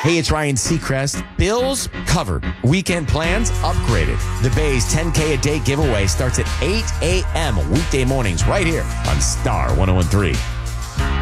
Hey, it's Ryan Seacrest. Bills covered. Weekend plans upgraded. The Bay's 10K a day giveaway starts at 8 a.m. weekday mornings right here on Star 101.3.